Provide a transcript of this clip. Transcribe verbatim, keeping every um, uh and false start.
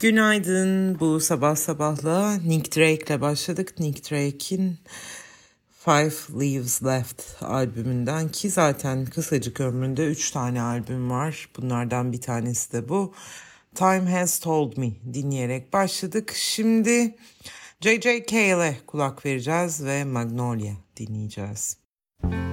Günaydın. Bu sabah sabahla Nick Drake'le başladık. Nick Drake'in Five Leaves Left albümünden, ki zaten kısacık ömründe üç tane albüm var. Bunlardan bir tanesi de bu. Time Has Told Me dinleyerek başladık. Şimdi J J. Cale'e kulak vereceğiz ve Magnolia dinleyeceğiz.